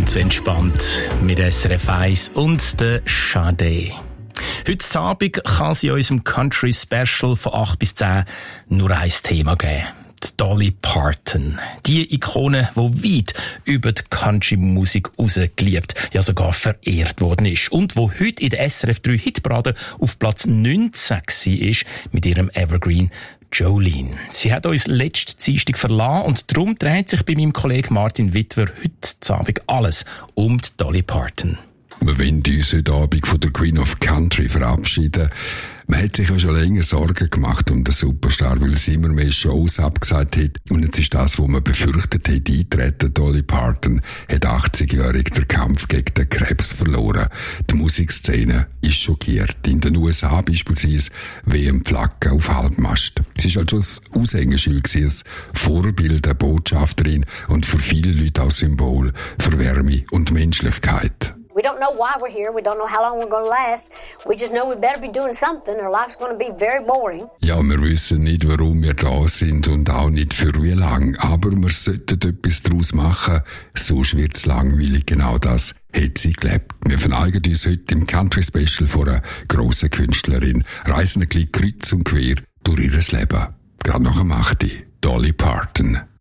Ganz entspannt mit SRF 1 und der Sade. Heute Abend kann es in unserem Country Special von 8 bis 10 nur ein Thema geben. Die Dolly Parton. Die Ikone, die weit über die Country-Musik rausgeliebt, ja sogar verehrt worden ist. Und wo heute in der SRF 3 Hitparade auf Platz 19 war mit ihrem Evergreen Jolene. Sie hat uns letzte Dienstag verlassen und darum dreht sich bei meinem Kollegen Martin Wittwer heute Abend alles um die Dolly Parton. Wir wollen uns heute Abend von der Queen of Country verabschieden. Man hat sich ja schon länger Sorgen gemacht um den Superstar, weil sie immer mehr Shows abgesagt hat. Und jetzt ist das, was man befürchtet hat, eintreten. Dolly Parton hat 80-jährig den Kampf gegen den Krebs verloren. Die Musikszene ist schockiert. In den USA beispielsweise WM-Flagge auf Halbmast. Sie war halt schon ein Aushängeschild, ein Vorbild, eine Botschafterin und für viele Leute auch Symbol für Wärme und Menschlichkeit. We don't know why we're here. We don't know how long we're going to last. We just know we better be doing something or life's going to be very boring. Ja, wir wissen nicht, warum wir da sind und auch nicht für wie lang. Aber wir sollten etwas daraus machen, sonst wird's langweilig. Genau das hat sie gelebt. Wir verneigen uns heute im Country Special vor einer grossen Künstlerin, reisen ein bisschen kreuz und quer durch ihr Leben. Gerade nach dem 8. Dolly Parton.